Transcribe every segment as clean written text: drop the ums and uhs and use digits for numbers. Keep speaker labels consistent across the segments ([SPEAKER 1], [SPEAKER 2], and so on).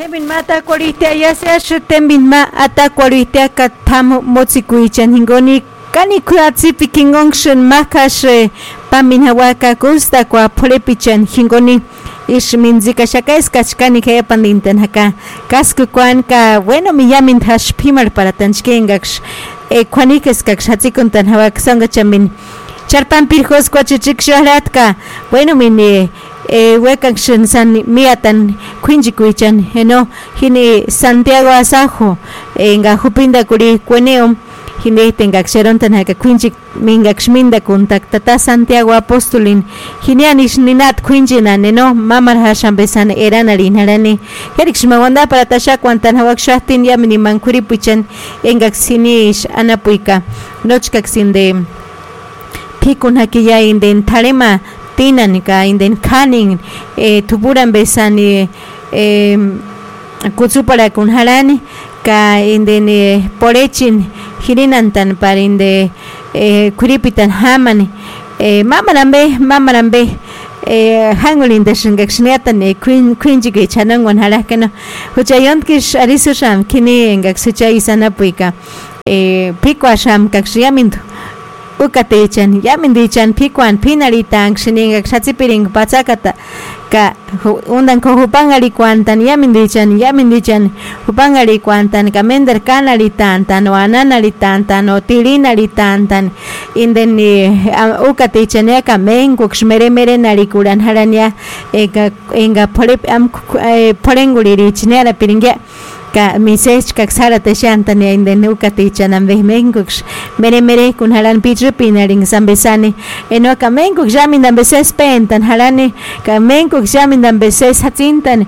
[SPEAKER 1] Tembin ma atakuarihtia yasiash tembin ma atakuarihtia katam motzikuichan hingoni kani kuatzipi kingongshen makash pamin hawaka gusta kwa polepichan hingoni ishminzika shakaiskach kani kaya pandinten haka kasku kwan ka bueno mi yamin hash pimar para tanchkengaksh kwanikes kak hatzikuntan hawak sangachamin charpan pirjos kwachichikshahlatka bueno mini wekakshin san miatan quinjiquichan hini Santiago Asajo enga jupinda kuri cueneo hini tengaxeron tanaka quinjik mingaxminda contactata Santiago Apostolin hinianish ninat quinjina mamar hashan besan eranarin harani herixmawanda para tasha cuantan hawakshahtin yamini mankuri puichan engaxinish anapuika nochkaxin de pikun hakiya inden tarema tinan ka inden kanin tuburan besani kutsupara kun harani ka inden porechin hirinantan para inde kuripitan hamani mamarambe hangulin de shingakshniatan quinjige chanangon harakena huchayonkish arisusham kini engaksucha isanapuika piko asham kakshiamintu ukatechan yamindichan pikuan pinaritan xininga xatsipiring pachakata ka undan ko hupangari kuantan yamindichan hupangari kuantan ka mender kanaritan tan o ananaritan tan o tirinaritan tan inden ukatechan ya ka mengu xmeremere narikuran haranya enga porenguliri chinera piringya ka misech kaksara teshantan ya inden ukatichan menguks mere kun halan pichupinaring sambesani eno ka menguks yamin beses pentan halani ka menguks yamin beses hatzintan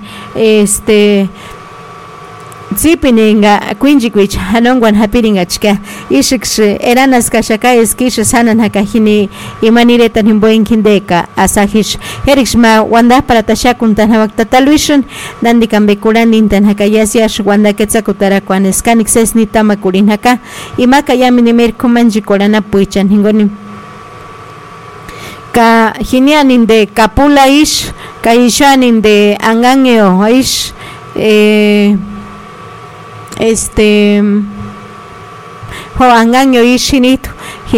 [SPEAKER 1] zipininga quinjiquich hanongwan hapiringa chka ishix eranas kashaka eskish sanan hakahini imaniretan himboin kindeka asahish herixma wanda para tashakuntan hawaktatalwishun dandikan bekulandintan hakayasiash wanda ketzakutara kwan eskanixes nitamakurin haka imaka yaminimer kumanjikorana puichan hingoni ka hinianin de kapula ish ka ishanin de angangeo ish ho anganyo ishinitu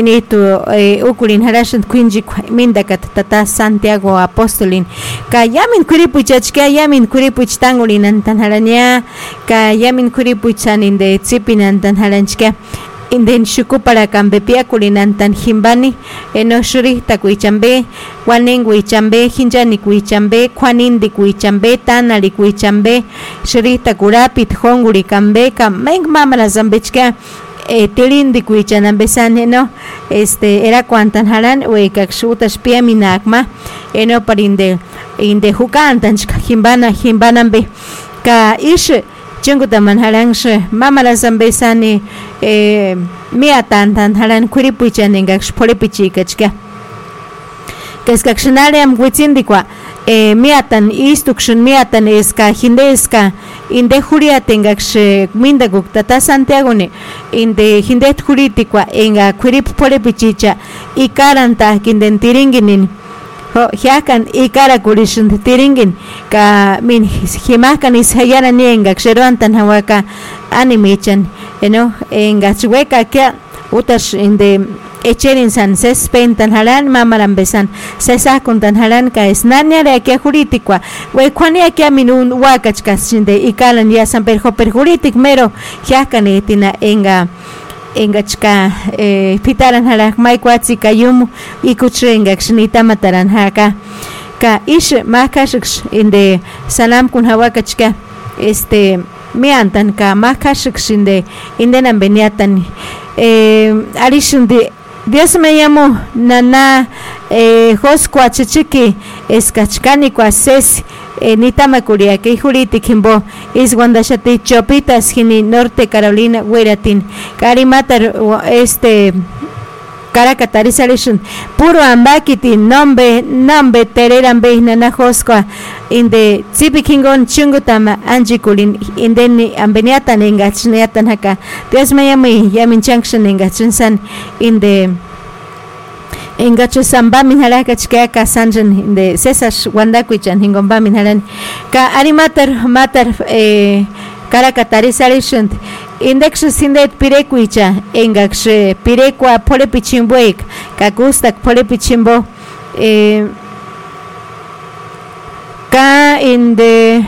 [SPEAKER 1] ukulin harashan quinji mindakat tata Santiago Apostolin ka yamin kuripuchachka yamin kuripuch tangulin antan haranya ka yamin kuripuchan inde tsipinan tan haranchka inden shukupara kambe piakulinantan himbani enoshuri takuichambe wanenguichambe hinjani kuichambe kwanindi kuichambe tanari kuichambe shuri takurapit honguri kambe kameng mamara zambechka tilindi kuichanambe saneno era kuantan haran wekakshutas piaminakma eno parinde inde hukantan himbanambe ka ish chungutaman halangshe mamara zambesani miatan tan halan kuripuichan engaksh polipichikachka keskakshnariam witsindikwa miatan istukshin miatan eska hindeska inde juriatengaksh mindaguk tata Santiago ne inde hindet juritikwa enga kurip polipichicha ikaranta kinden tiringinin hiakan ikara kurishin tiringin ka min himakan is hayara nienga xeroantan hawaka animichan enga chueka ke utas inde echerin san sespentan halan mamaran besan sesakuntan halan ka snania ke juritikwa we kwania ke minun wakachka sinde ikalan ya san perjuritik mero hiakan etina engachka pitaran halak maikwatsi kayum ikuchenga xnita mataran haka ka ish makashix inde salam kun hawakachka miantan ka makashix inde nan beniatan arishunde Dios me llamó nana Joscua chichiki escachcani cuases nitamacuria que juriti kimbo is wandashati chopitas hini Norte Carolina hueratin carimatar caracatarization puro ambakiti nombe tereran be nana Joscua inde zipikingon chungutama anjikulin indeni ambeniatan engachniatan haka Dios me llamó yamin junction engachinsan inde Engacho samba minhala kachka ka sanjan de César Wandakuichan hingomba minhalan ka arimatar matar karakatari salishant index sindet pirekuicha engax pirekwa pole pichimboek ka gustak pole pichimbo ka inde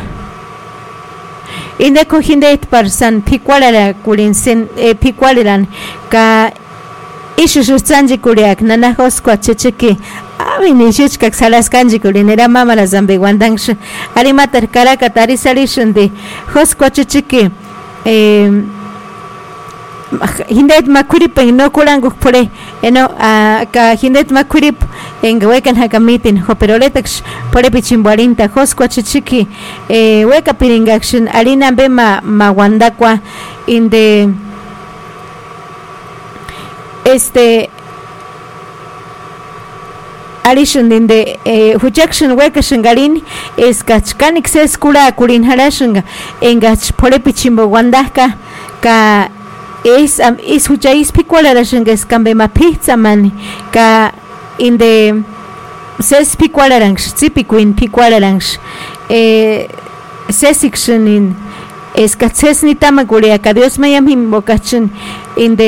[SPEAKER 1] cohindet parsan pikwalera kulinsen pikwaleran ka ishu sanji kuriak nana hoskwa checheki avini shichkak salas kanji kulinera mama la zambe wandangsh arimatar karaka tarisalishin de hoskwa checheki hindet makurip no kurangu pore ka hindet makurip en wekan hakamitin hoperoletaksh pore pichimbarinta hoskwa checheki weka piringakshin alina be ma wandakwa in the alishun in the hujakshin wekashin galin es kachkanik se skula kulin harashunga engach pore pichimbo wandaka ka is hujais pikwalashunga es kambe ma pizza man ka in the ses pikwalarangsh tipikuin pikwalarangsh sesikshin in es katses ni tamagulia ka Dios me yamim bokachin in the